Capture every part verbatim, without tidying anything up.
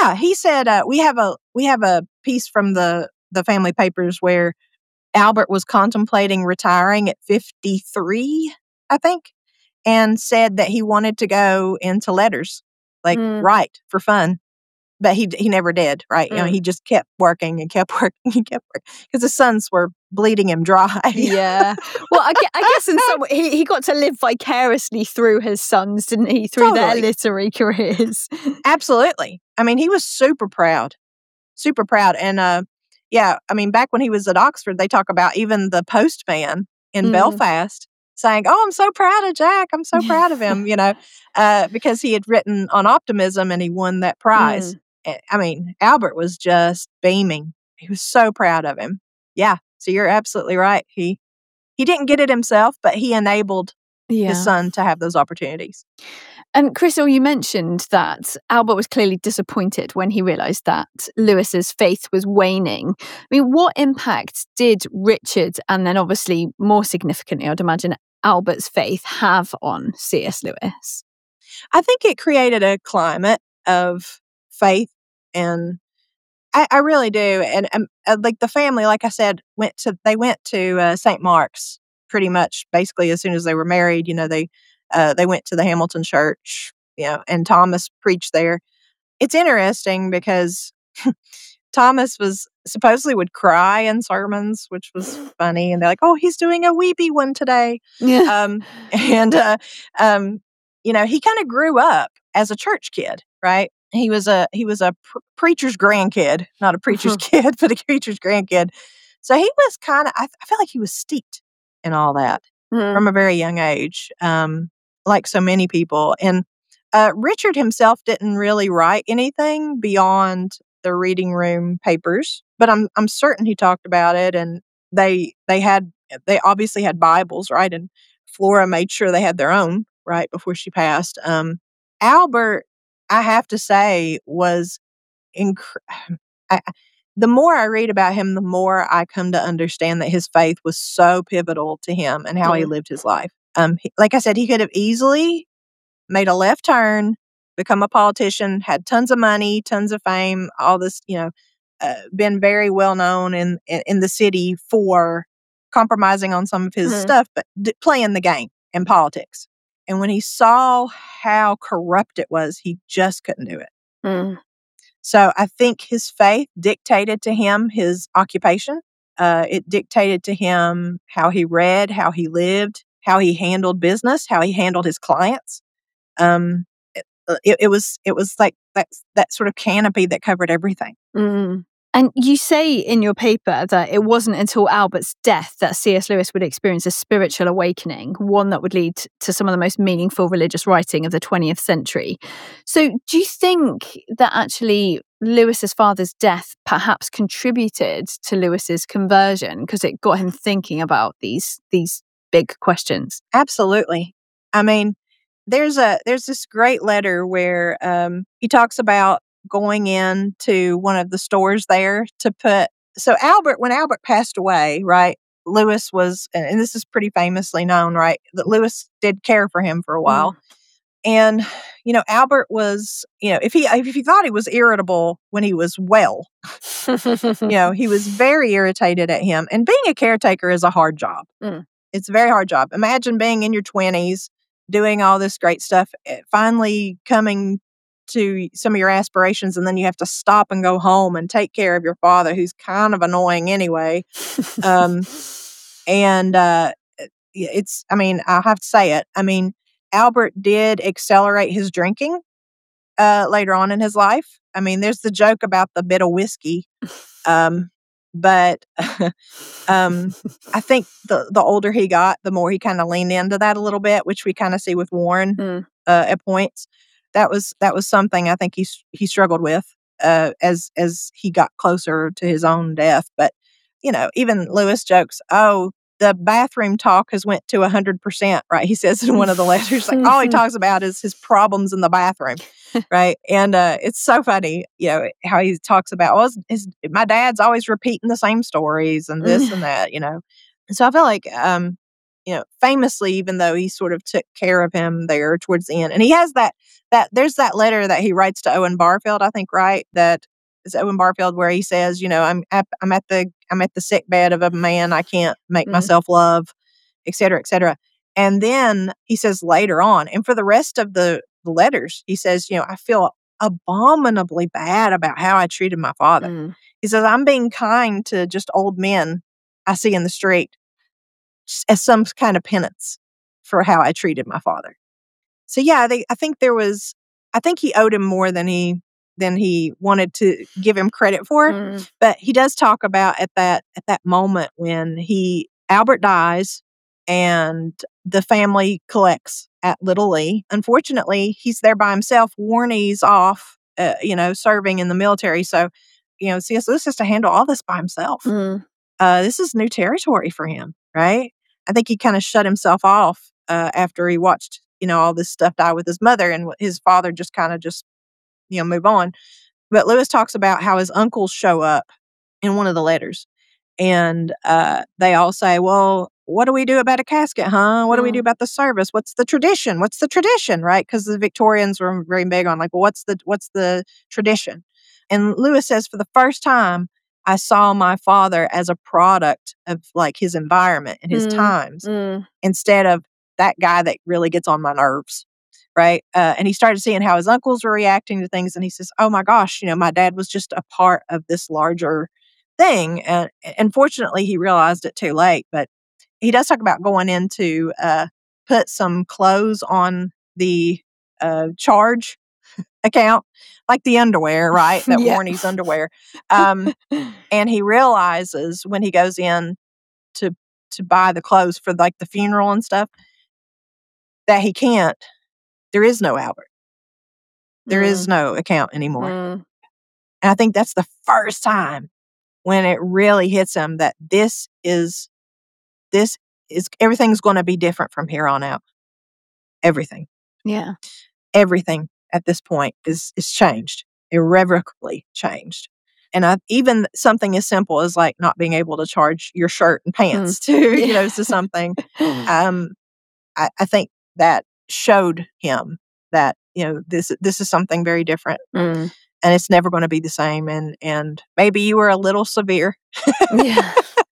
Yeah, he said uh, we have a we have a piece from the the family papers where Albert was contemplating retiring at fifty-three, I think, and said that he wanted to go into letters, like Mm. write for fun. But he he never did, right? You know, Mm. he just kept working and kept working and kept working because his sons were bleeding him dry. Yeah. Well, I, gue- I guess in some way, he, he got to live vicariously through his sons, didn't he? Through their Totally. literary careers. Absolutely. I mean, he was super proud, super proud. And uh, yeah, I mean, back when he was at Oxford, they talk about even the postman in Mm. Belfast saying, "Oh, I'm so proud of Jack. I'm so proud of him," you know, uh, because he had written on optimism and he won that prize. Mm. Eh, I mean, Albert was just beaming. He was so proud of him. Yeah. So you're absolutely right. He he didn't get it himself, but he enabled Yeah. his son to have those opportunities. And Crystal, you mentioned that Albert was clearly disappointed when he realised that Lewis's faith was waning. I mean, what impact did Richard, and then obviously more significantly, I'd imagine, Albert's faith have on C S. Lewis? I think it created a climate of faith, and I, I really do. And um, uh, like the family, like I said, went to they went to uh, Saint Mark's pretty much basically as soon as they were married. You know, they uh, they went to the Hamilton Church, you know, and Thomas preached there. It's interesting because Thomas was supposedly would cry in sermons, which was funny. And they're like, "Oh, he's doing a weepy one today." Yeah. Um, and uh, um, you know, he kind of grew up as a church kid, right? He was a he was a pr- preacher's grandkid, not a preacher's kid, but a preacher's grandkid. So he was kind of. I, I feel like he was steeped in all that Mm. from a very young age, um, like so many people. And uh, Richard himself didn't really write anything beyond the reading room papers, but I'm I'm certain he talked about it. And they they had they obviously had Bibles, right? And Flora made sure they had their own right before she passed. Um, Albert, I have to say, was inc- I, I- the more I read about him, the more I come to understand that his faith was so pivotal to him and how he Mm. lived his life. Um, he- like I said, he could have easily made a left turn, become a politician, had tons of money, tons of fame, all this, you know, uh, been very well known in, in in the city for compromising on some of his Mhm. stuff, but d- playing the game in politics. And when he saw how corrupt it was, he just couldn't do it. Mm. So I think his faith dictated to him his occupation. Uh, it dictated to him how he read, how he lived, how he handled business, how he handled his clients. Um, it, uh, it, it was it was like that that sort of canopy that covered everything. Mm. And you say in your paper that it wasn't until Albert's death that C S. Lewis would experience a spiritual awakening, one that would lead to some of the most meaningful religious writing of the twentieth century. So do you think that actually Lewis's father's death perhaps contributed to Lewis's conversion because it got him thinking about these these big questions? Absolutely. I mean, there's a there's this great letter where um, he talks about going into one of the stores there to put. So Albert, when Albert passed away, right? Lewis was, and this is pretty famously known, right? That Lewis did care for him for a while. Mm. And, you know, Albert was, you know, if he if he thought he was irritable when he was well, you know, he was very irritated at him. And being a caretaker is a hard job. Mm. It's a very hard job. Imagine being in your twenties, doing all this great stuff, eh, finally coming to some of your aspirations, and then you have to stop and go home and take care of your father, who's kind of annoying anyway. Um, and uh, it's, I mean, I'll have to say it. I mean, Albert did accelerate his drinking uh, later on in his life. I mean, there's the joke about the bit of whiskey. Um, but um, I think the, the older he got, the more he kind of leaned into that a little bit, which we kind of see with Warren Mm. uh, at points. That was that was something I think he he struggled with uh, as as he got closer to his own death. But you know, even Lewis jokes, "Oh, the bathroom talk has went to a hundred percent." Right? He says in one of the letters, like all he talks about is his problems in the bathroom, right? And uh, it's so funny, you know, how he talks about, well, his, his my dad's always repeating the same stories and this and that, you know. So I feel like um, you know, famously, even though he sort of took care of him there towards the end. And he has that, that there's that letter that he writes to Owen Barfield, I think, right? That is Owen Barfield, where he says, you know, I'm at, I'm at the, I'm at the sick bed of a man I can't make mm. myself love, et cetera, et cetera. And then he says later on, and for the rest of the, the letters, he says, you know, I feel abominably bad about how I treated my father. Mm. He says, I'm being kind to just old men I see in the street as some kind of penance for how I treated my father. So yeah, they, I think there was, I think he owed him more than he than he wanted to give him credit for. Mm. But he does talk about at that at that moment when he Albert dies and the family collects at Little Lee. Unfortunately, he's there by himself. Warney's off, uh, you know, serving in the military. So, you know, C S. Lewis has to handle all this by himself. Mm. Uh, this is new territory for him, right? I think he kind of shut himself off uh, after he watched, you know, all this stuff die with his mother, and his father just kind of just, you know, move on. But Lewis talks about how his uncles show up in one of the letters, and uh, they all say, well, what do we do about a casket, huh? What mm. do we do about the service? What's the tradition? What's the tradition, right? Because the Victorians were very big on like, well, what's the what's the tradition? And Lewis says, for the first time, I saw my father as a product of like his environment and his mm, times mm. instead of that guy that really gets on my nerves, right? Uh, and he started seeing how his uncles were reacting to things, and he says, oh my gosh, you know, my dad was just a part of this larger thing. And unfortunately, he realized it too late, but he does talk about going in to uh, put some clothes on the uh, charge account, like the underwear, right? That yeah. Warney's underwear. Um, and he realizes when he goes in to to buy the clothes for like the funeral and stuff, that he can't. There is no Albert. There mm. is no account anymore. Mm. And I think that's the first time when it really hits him that this is, this is, everything's going to be different from here on out. Everything. Yeah. Everything at this point is is changed, irrevocably changed. And I, even something as simple as like not being able to charge your shirt and pants mm. to, you know, to something. Um, I, I think that showed him that, you know, this this is something very different, mm. and it's never going to be the same. And and maybe you were a little severe, yeah.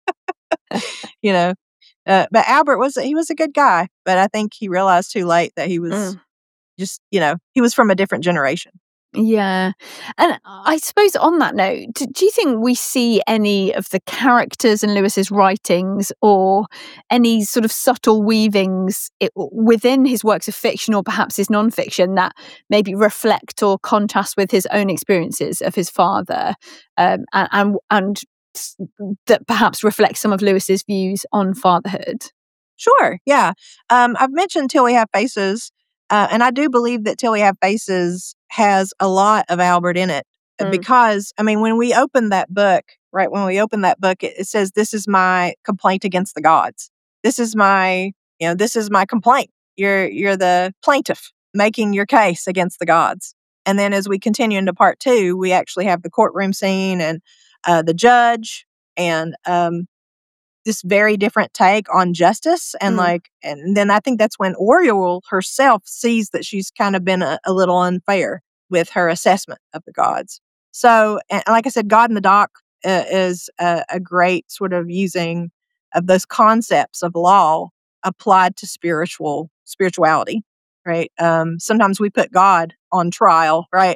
you know. Uh, but Albert was he was a good guy, but I think he realized too late that he was. Mm. Just, you know, he was from a different generation. Yeah. And I suppose on that note, do, do you think we see any of the characters in Lewis's writings or any sort of subtle weavings it, within his works of fiction or perhaps his non-fiction that maybe reflect or contrast with his own experiences of his father um, and, and, and that perhaps reflect some of Lewis's views on fatherhood? Sure, yeah. Um, I've mentioned Till We Have Faces. Uh, and I do believe that Till We Have Faces has a lot of Albert in it mm. because, I mean, when we open that book, right, when we open that book, it, it says, this is my complaint against the gods. This is my, you know, this is my complaint. You're, you're the plaintiff making your case against the gods. And then as we continue into part two, we actually have the courtroom scene and uh, the judge and, um, this very different take on justice. And mm. like, and then I think that's when Oriole herself sees that she's kind of been a, a little unfair with her assessment of the gods. So, and like I said, God in the Dock uh, is a, a great sort of using of those concepts of law applied to spiritual spirituality, right? Um, sometimes we put God on trial, right?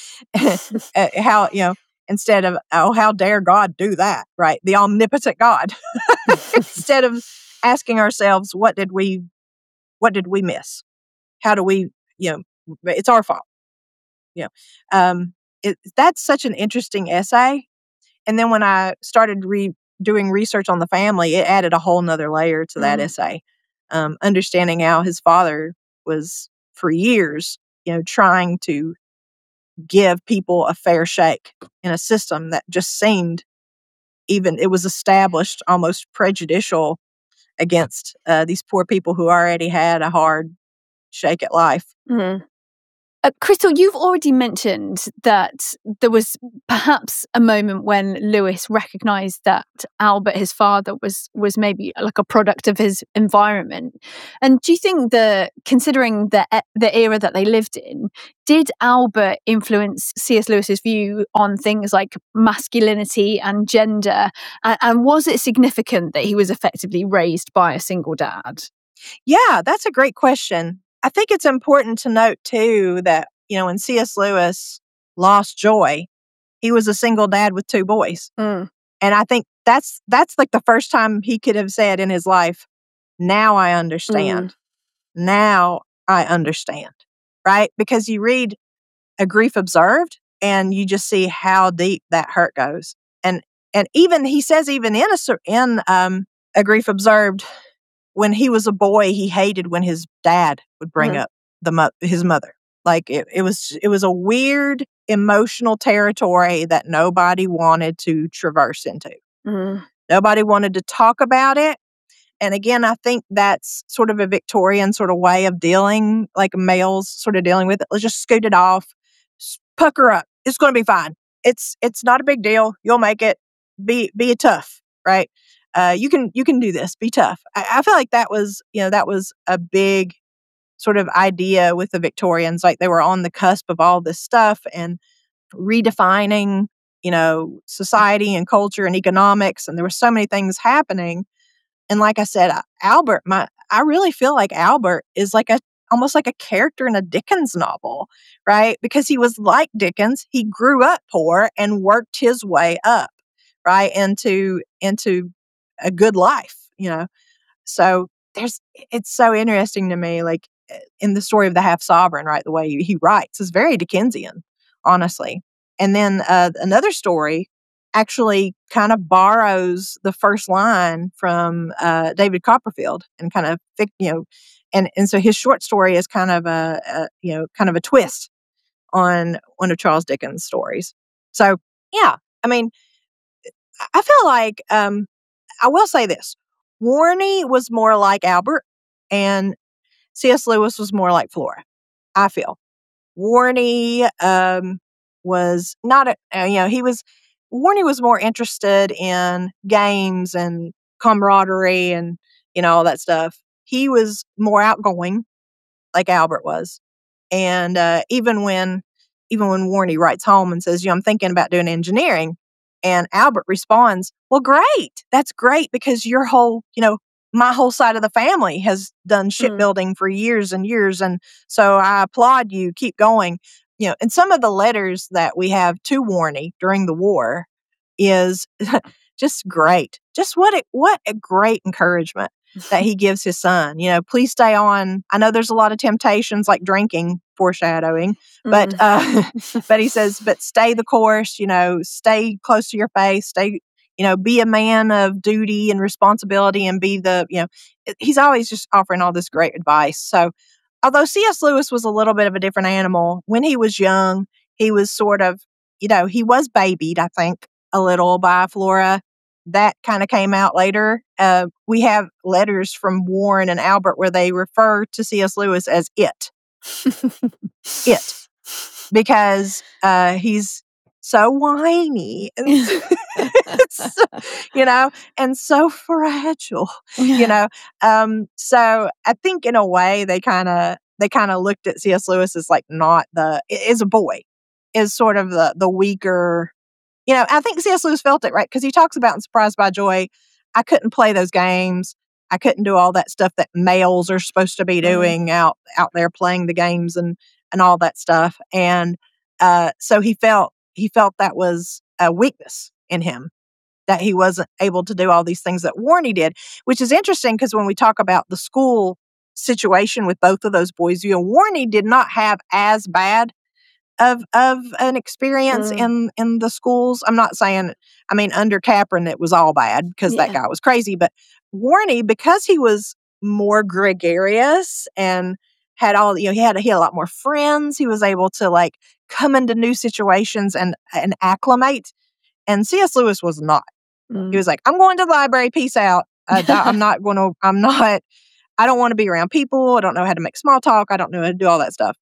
How, you know, instead of, oh, how dare God do that, right? The omnipotent God. Instead of asking ourselves, what did we, what did we miss? How do we, you know, it's our fault. You know, um, it, that's such an interesting essay. And then when I started re- doing research on the family, it added a whole nother layer to that mm. essay. Um, understanding how his father was for years, you know, trying to give people a fair shake in a system that just seemed even, it was established almost prejudicial against uh, these poor people who already had a hard shake at life. Mm-hmm. Uh, Crystal, you've already mentioned that there was perhaps a moment when Lewis recognised that Albert, his father, was was maybe like a product of his environment. And do you think that, considering the the era that they lived in, did Albert influence C S Lewis's view on things like masculinity and gender? And, and was it significant that he was effectively raised by a single dad? Yeah, that's a great question. I think it's important to note, too, that, you know, when C S Lewis lost Joy, he was a single dad with two boys. Mm. And I think that's that's like the first time he could have said in his life, now I understand. Mm. Now I understand. Right? Because you read A Grief Observed and you just see how deep that hurt goes. And and even, he says, even in, a, in um, A Grief Observed, when he was a boy, he hated when his dad would bring mm-hmm. up the mo- his mother. Like it, it was, it was a weird emotional territory that nobody wanted to traverse into. Mm-hmm. Nobody wanted to talk about it. And again, I think that's sort of a Victorian sort of way of dealing, like males sort of dealing with it. Let's just scoot it off, pucker up. It's going to be fine. It's it's not a big deal. You'll make it. Be be tough, right? Uh, you can you can do this. Be tough. I, I feel like that was you know that was a big sort of idea with the Victorians. Like they were on the cusp of all this stuff and redefining, you know, society and culture and economics, and there were so many things happening. And like I said, Albert, my I really feel like Albert is like a almost like a character in a Dickens novel, right? Because he was like Dickens. He grew up poor and worked his way up, right, into into a good life, you know. So there's it's so interesting to me, like in the story of the Half Sovereign, right? The way he writes is very Dickensian, honestly. And then uh, another story actually kind of borrows the first line from uh, David Copperfield and kind of, you know, and, and so his short story is kind of a, a, you know, kind of a twist on one of Charles Dickens' stories. So, yeah, I mean, I feel like, um, I will say this, Warnie was more like Albert and C S Lewis was more like Flora, I feel. Warnie um, was not, a, uh, you know, he was, Warnie was more interested in games and camaraderie and, you know, all that stuff. He was more outgoing, like Albert was. And uh, even when, even when Warnie writes home and says, you know, I'm thinking about doing engineering, and Albert responds, well, great. That's great because your whole, you know, my whole side of the family has done shipbuilding mm. for years and years. And so I applaud you. Keep going. You know, and some of the letters that we have to Warnie during the war is just great. Just what a, what a great encouragement that he gives his son. You know, please stay on. I know there's a lot of temptations like drinking, foreshadowing, but mm. uh, but he says, but stay the course. You know, stay close to your faith. Stay. You know, be a man of duty and responsibility, and be the. You know, he's always just offering all this great advice. So, although C S Lewis was a little bit of a different animal when he was young, he was sort of, you know, he was babied, I think, a little by Flora. That kind of came out later. Uh, we have letters from Warren and Albert where they refer to C S Lewis as it. It. Because uh, he's so whiny, and so, you know, and so fragile, you know. Um, so I think in a way they kind of they kind of looked at C S Lewis as like not the, is a boy, is sort of the the weaker. You know, I think C S Lewis felt it, right? Because he talks about in Surprised by Joy, I couldn't play those games. I couldn't do all that stuff that males are supposed to be doing mm. out out there playing the games and, and all that stuff. And uh, so he felt he felt that was a weakness in him, that he wasn't able to do all these things that Warnie did, which is interesting because when we talk about the school situation with both of those boys, you know, Warnie did not have as bad of of an experience mm. in in the schools. I'm not saying, I mean, under Capron it was all bad because yeah. that guy was crazy, but Warnie, because he was more gregarious and had all, you know, he had he had a lot more friends, he was able to like come into new situations and and acclimate. And C S Lewis was not. Mm. He was like, I'm going to the library, peace out. Uh, I'm not going to, I'm not, I don't want to be around people. I don't know how to make small talk. I don't know how to do all that stuff.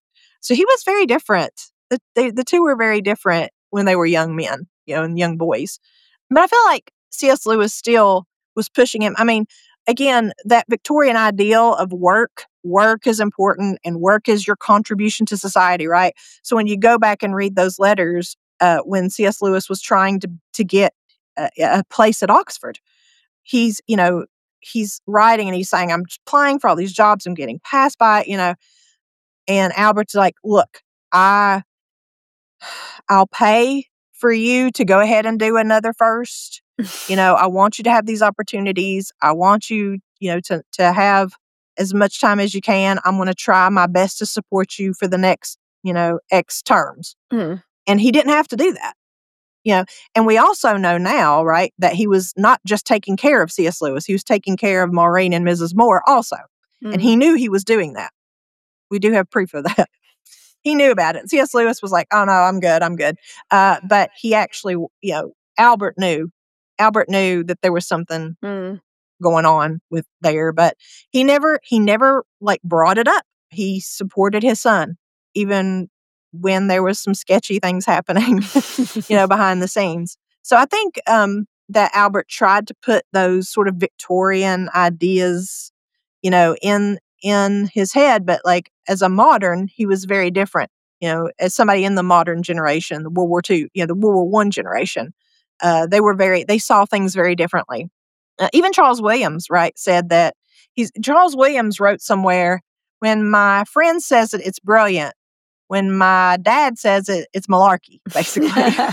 So he was very different. The, the, the two were very different when they were young men, you know, and young boys. But I feel like C S. Lewis still was pushing him. I mean, again, that Victorian ideal of work, work is important and work is your contribution to society, right? So when you go back and read those letters, uh, when C S. Lewis was trying to, to get a, a place at Oxford, he's, you know, he's writing and he's saying, I'm applying for all these jobs, I'm getting passed by, you know, and Albert's like, look, I, I'll pay for you to go ahead and do another first. You know, I want you to have these opportunities. I want you, you know, to, to have as much time as you can. I'm going to try my best to support you for the next, you know, X terms. Mm. And he didn't have to do that. You know, and we also know now, right, that he was not just taking care of C S. Lewis. He was taking care of Maureen and Missus Moore also. Mm. And he knew he was doing that. We do have proof of that. He knew about it. C S. Lewis was like, oh, no, I'm good. I'm good. Uh, but he actually, you know, Albert knew. Albert knew that there was something mm. going on with there, but he never, he never like brought it up. He supported his son, even when there was some sketchy things happening, you know, behind the scenes. So I think um, that Albert tried to put those sort of Victorian ideas, you know, in in his head, but like as a modern, he was very different. You know, as somebody in the modern generation, the World War Two, you know, the World War One generation, uh, they were very, they saw things very differently. Uh, even Charles Williams, right, said that he's Charles Williams wrote somewhere, when my friend says that it's brilliant, when my dad says it, it's malarkey, basically.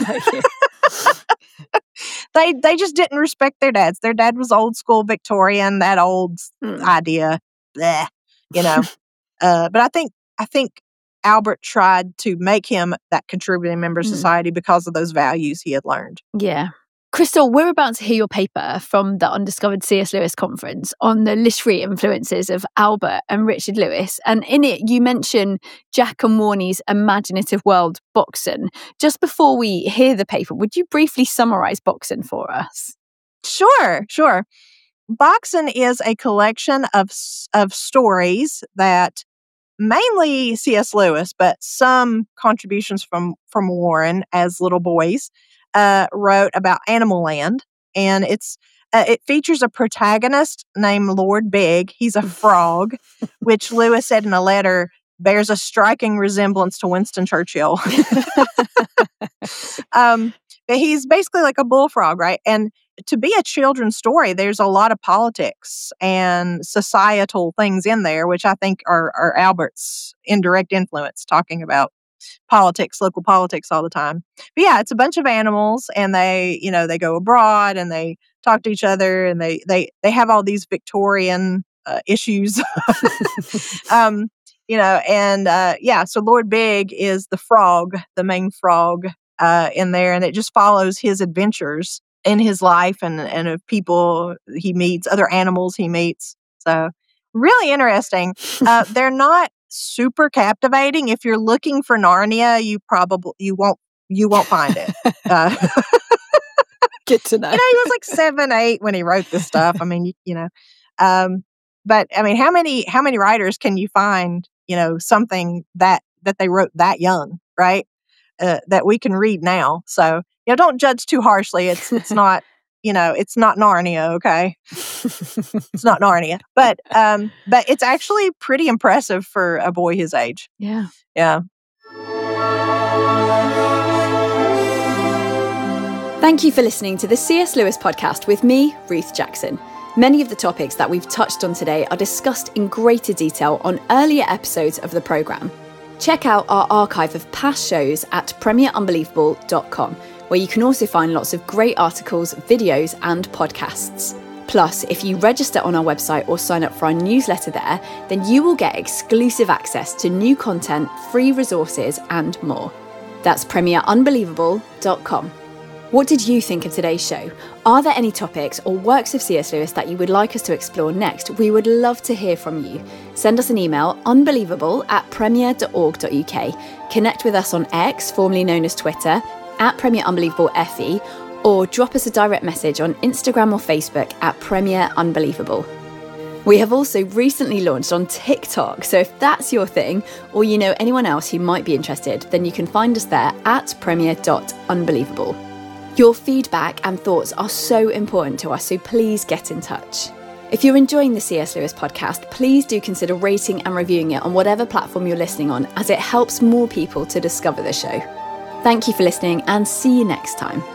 they they just didn't respect their dads. Their dad was old school Victorian, that old mm. idea, bleh, you know. uh, but I think I think Albert tried to make him that contributing member of society mm. because of those values he had learned. Yeah. Crystal, we're about to hear your paper from the Undiscovered C S. Lewis conference on the literary influences of Albert and Richard Lewis. And in it, you mention Jack and Warnie's imaginative world, Boxen. Just before we hear the paper, would you briefly summarise Boxen for us? Sure, sure. Boxen is a collection of, of stories that mainly C S. Lewis, but some contributions from, from Warren as little boys, Uh, wrote about Animal Land, and it's uh, it features a protagonist named Lord Big. He's a frog, which Lewis said in a letter bears a striking resemblance to Winston Churchill. um, but he's basically like a bullfrog, right? And to be a children's story, there's a lot of politics and societal things in there, which I think are, are Albert's indirect influence, talking about politics, local politics all the time. But yeah, it's a bunch of animals, and they, you know, they go abroad and they talk to each other, and they they they have all these Victorian uh, issues, um, you know, and uh, yeah. So Lord Big is the frog, the main frog uh, in there, and it just follows his adventures in his life and and of people he meets, other animals he meets. So really interesting. Uh, they're not super captivating. If you're looking for Narnia, you probably you won't you won't find it. Uh, Good to know. You know, he was like seven, eight when he wrote this stuff. I mean, you, you know, um, but I mean, how many how many writers can you find? You know, something that that they wrote that young, right? Uh, that we can read now. So you know, don't judge too harshly. It's it's not. You know, it's not Narnia, okay? It's not Narnia. But um, but it's actually pretty impressive for a boy his age. Yeah. Yeah. Thank you for listening to the C S. Lewis podcast with me, Ruth Jackson. Many of the topics that we've touched on today are discussed in greater detail on earlier episodes of the programme. Check out our archive of past shows at premier unbelievable dot com, where you can also find lots of great articles, videos and podcasts. Plus, if you register on our website or sign up for our newsletter there, then you will get exclusive access to new content, free resources and more. That's premier unbelievable dot com. What did you think of today's show? Are there any topics or works of C S. Lewis that you would like us to explore next? We would love to hear from you. Send us an email, unbelievable at premier dot org dot uk. Connect with us on X, formerly known as Twitter, at Premier Unbelievable F E, or drop us a direct message on Instagram or Facebook at Premier Unbelievable. We have also recently launched on TikTok, so if that's your thing, or you know anyone else who might be interested, then you can find us there at premier dot unbelievable. Your feedback and thoughts are so important to us, so please get in touch. If you're enjoying the C S Lewis podcast, please do consider rating and reviewing it on whatever platform you're listening on, as it helps more people to discover the show. Thank you for listening, and see you next time.